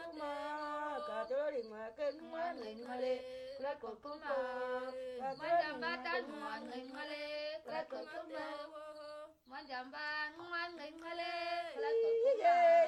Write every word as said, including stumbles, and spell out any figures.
kuma ka to ri ma ken ma ngai ngale la ko kuma ka to ri ma ken ma ngai ngale la ko kuma ma jamba ngai ngale la ko kuma